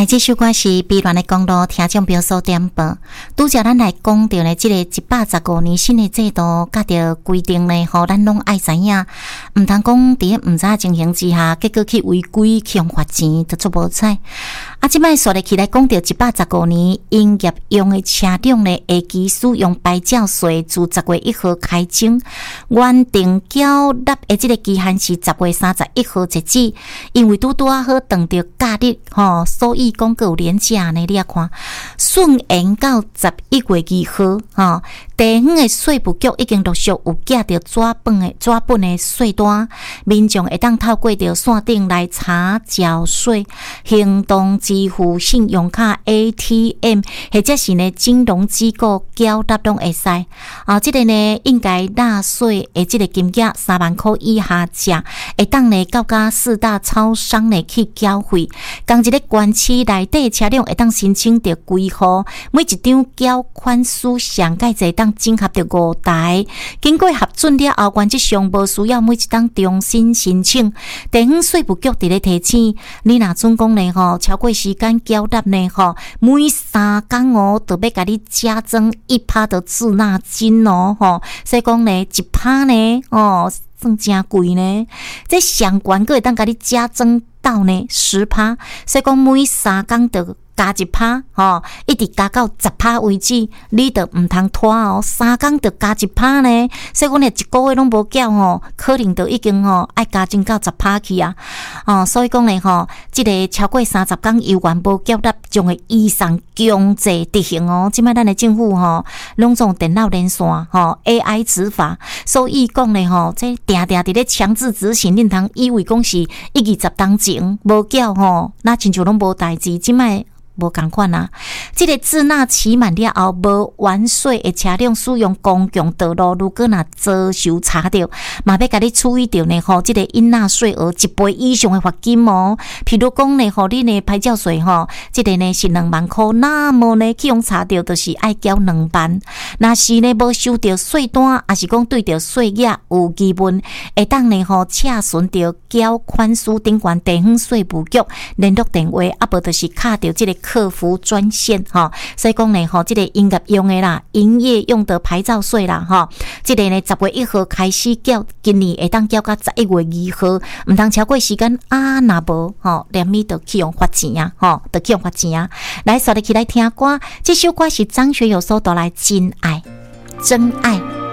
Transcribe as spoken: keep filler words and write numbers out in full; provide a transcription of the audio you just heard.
来，这首歌是悲恋的公路，听众朋友所点播。拄则咱来讲到呢，这个一百十五年新的制度，甲着规定呢，吼，咱拢爱知影。毋通讲伫个毋知情形之下，结果去违规去用罚钱，就做无彩。啊，即摆说咧起来讲到一百十五年营业用的车辆呢，下期使用牌照税自十月一号开征，原定缴纳的这个期限是十月三十一号截止，因为拄拄啊好当着假日吼，所以讲个有连假呢，你啊看，顺延到十一月二号吼。地方的税务局已经陆续有寄到纸本的纸本的税单，民众会当透过着线顶来查缴税，行动支付、信用卡、A T M 或者是呢金融机构缴纳拢会使。啊，这个呢应该纳税的这个金额三万块以下者，会当呢到甲四大超商呢去缴费。同一个县市内底车辆会当申请着归户，每一张缴款数上盖侪当整合着五台，经过核准了后，原则上无需要每一档重新申请。地方税务局伫咧提醒，你若准讲呢吼，超过时间缴纳呢吼，每三工哦，就要甲你加征一趴的滞纳金哦吼，所以讲呢，一趴呢哦，算真贵呢。这上悬个会当甲你加征到呢十趴，所以讲每三工就加一趴，吼，一直加到十趴为止，你就唔通拖哦。三工就加一趴呢，所以讲呢一个月拢无缴吼，可能就已经吼爱加征到十趴去啊。哦，所以讲呢吼，这个超过三十工有完无缴纳，将会依上强制执行哦。即摆咱的政府吼，拢总电脑连线吼 A I 执法，所以讲呢吼，这定定伫咧强制执行，恁通以为讲是一二十当前无缴吼，那亲像拢无代志，即摆。无共款啊！这个滞纳期满了后，无完税的车辆使用公共道路，如果若遭受查到，嘛要甲你处理掉呢吼，这个应纳税额一倍以上的罚金哦。譬如讲呢，吼你呢牌照税吼，这个呢是两万块，那么呢去用查到，就是爱缴两万。若是呢无收到税单，还是讲对着税额有疑问，会当呢吼查询着缴款书顶管地方税务局联络电话，啊无就是卡着这个。客服专线哈，所以讲呢，吼，这个营业用的啦，营业用的牌照税啦，哈，这个呢，十月一号开始缴，今年会当缴到十一月二号，唔通超过时间啊，那无吼，连咪就去用罚钱啊，吼，就去用罚钱啊。来，刷入起来听歌，这首歌是张学友所带来《真爱》，真爱。